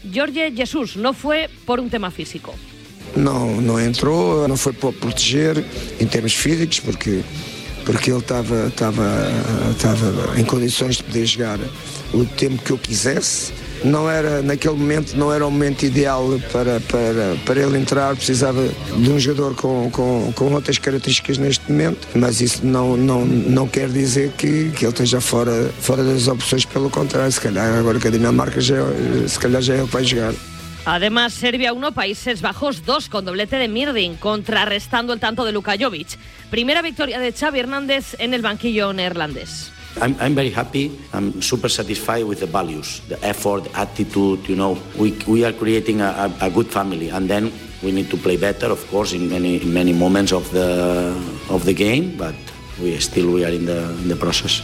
Jorge Jesus. No fue por un tema físico. Não entrou, não foi para proteger em termos físicos, porque ele estava em condições de poder jogar o tempo que eu quisesse. Naquele momento não era o momento ideal para ele entrar, precisava de jogador com outras características neste momento, mas isso não quer dizer que ele esteja fora das opções, pelo contrário, se calhar agora que a Dinamarca já é ele que vai jogar. Además, Serbia 1, Países Bajos 2, con doblete de Mirdin, contrarrestando el tanto de Luka Jovic. Primera victoria de Xavi Hernández en el banquillo neerlandés. I'm very happy. I'm super satisfied with the values, the effort, the attitude. We are creating a good family, and then we need to play better, of course, in many moments of the game, but we are in the process.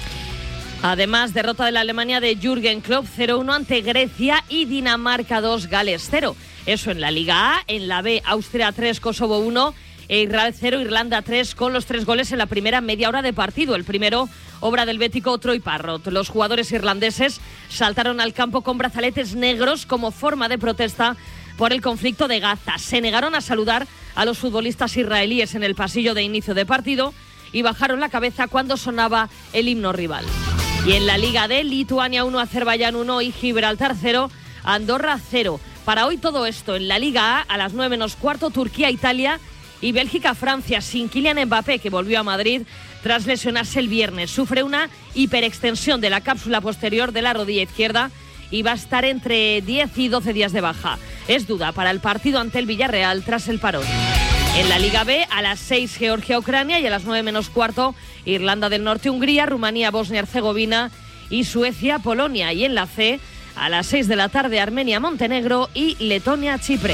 Además, derrota de la Alemania de Jürgen Klopp 0-1 ante Grecia y Dinamarca 2, Gales 0. Eso en la Liga A. En la B, Austria 3, Kosovo 1 e Israel 0, Irlanda 3, con los 3 goles en la primera media hora de partido. El primero, obra del bético Troy Parrott. Los jugadores irlandeses saltaron al campo con brazaletes negros como forma de protesta por el conflicto de Gaza. Se negaron a saludar a los futbolistas israelíes en el pasillo de inicio de partido y bajaron la cabeza cuando sonaba el himno rival. Y en la Liga D, Lituania 1, Azerbaiyán 1 y Gibraltar 0, Andorra 0. Para hoy todo esto en la Liga A las 9 menos cuarto, Turquía, Italia y Bélgica, Francia, sin Kylian Mbappé, que volvió a Madrid tras lesionarse el viernes. Sufre una hiperextensión de la cápsula posterior de la rodilla izquierda y va a estar entre 10 y 12 días de baja. Es duda para el partido ante el Villarreal tras el parón. En la Liga B, a las 6, Georgia, Ucrania, y a las 9 menos cuarto, Irlanda del Norte, Hungría, Rumanía, Bosnia, Herzegovina y Suecia, Polonia. Y en la C, a las 6 de la tarde, Armenia, Montenegro y Letonia, Chipre.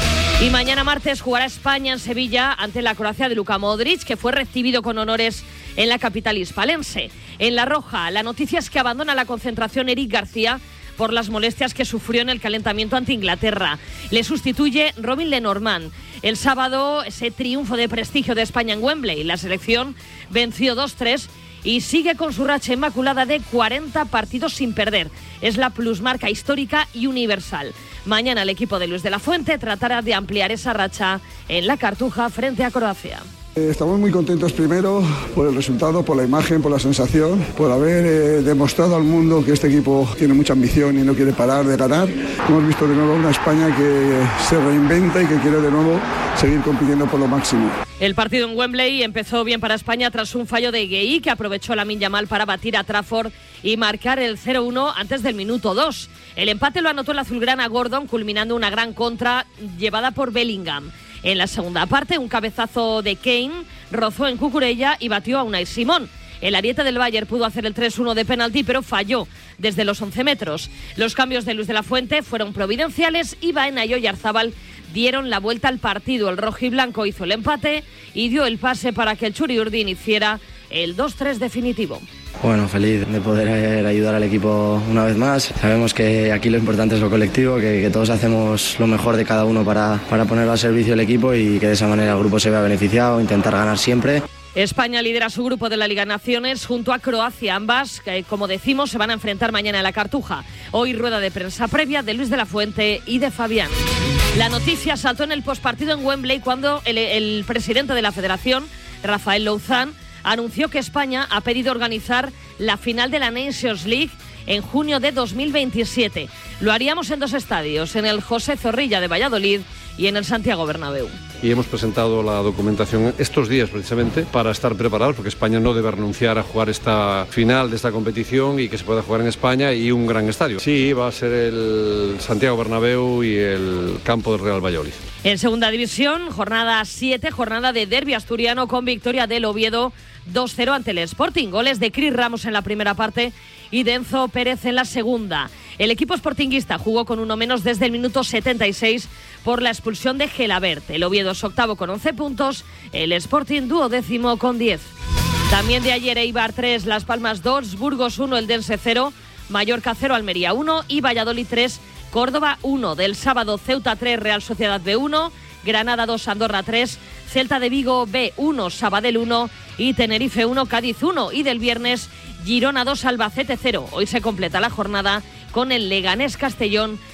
Y mañana martes jugará España en Sevilla ante la Croacia de Luka Modric, que fue recibido con honores en la capital hispalense. En la roja, la noticia es que abandona la concentración Eric García por las molestias que sufrió en el calentamiento ante Inglaterra. Le sustituye Robin Lenormand. El sábado, ese triunfo de prestigio de España en Wembley. La selección venció 2-3 y sigue con su racha inmaculada de 40 partidos sin perder. Es la plusmarca histórica y universal. Mañana el equipo de Luis de la Fuente tratará de ampliar esa racha en la Cartuja frente a Croacia. Estamos muy contentos primero por el resultado, por la imagen, por la sensación, por haber demostrado al mundo que este equipo tiene mucha ambición y no quiere parar de ganar. Hemos visto de nuevo una España que se reinventa y que quiere de nuevo seguir compitiendo por lo máximo. El partido en Wembley empezó bien para España tras un fallo de Gueye, que aprovechó Lamine Yamal para batir a Trafford y marcar el 0-1 antes del minuto 2. El empate lo anotó el azulgrana Gordon, culminando una gran contra llevada por Bellingham. En la segunda parte, un cabezazo de Kane rozó en Cucurella y batió a Unai Simón. El ariete del Bayern pudo hacer el 3-1 de penalti, pero falló desde los 11 metros. Los cambios de Luis de la Fuente fueron providenciales y Baena y Oyarzábal dieron la vuelta al partido. El rojiblanco hizo el empate y dio el pase para que el Churi Urdin hiciera el 2-3 definitivo. Bueno, feliz de poder ayudar al equipo una vez más. Sabemos que aquí lo importante es lo colectivo, que todos hacemos lo mejor de cada uno para ponerlo al servicio del equipo y que de esa manera el grupo se vea beneficiado, intentar ganar siempre. España lidera su grupo de la Liga Naciones junto a Croacia. Ambas, que como decimos, se van a enfrentar mañana en la Cartuja. Hoy rueda de prensa previa de Luis de la Fuente y de Fabián. La noticia saltó en el postpartido en Wembley cuando el presidente de la Federación, Rafael Louzán, anunció que España ha pedido organizar la final de la Nations League en junio de 2027. Lo haríamos en 2 estadios, en el José Zorrilla de Valladolid y en el Santiago Bernabéu. Y hemos presentado la documentación estos días precisamente para estar preparados, porque España no debe renunciar a jugar esta final de esta competición y que se pueda jugar en España y un gran estadio. Sí, va a ser el Santiago Bernabéu y el campo del Real Valladolid. En segunda división, jornada 7, jornada de derbi asturiano con victoria del Oviedo 2-0 ante el Sporting. Goles de Cris Ramos en la primera parte y de Enzo Pérez en la segunda. El equipo sportinguista jugó con uno menos desde el minuto 76 por la expulsión de Gelabert. El Oviedo es octavo con 11 puntos, el Sporting duodécimo con 10. También de ayer, Eibar 3, Las Palmas 2, Burgos 1, Eldense 0, Mallorca 0, Almería 1 y Valladolid 3, Córdoba 1. Del sábado, Ceuta 3, Real Sociedad B1, Granada 2, Andorra 3, Celta de Vigo B1, Sabadell 1 y Tenerife 1, Cádiz 1. Y del viernes, Girona 2, Albacete 0. Hoy se completa la jornada con el Leganés Castellón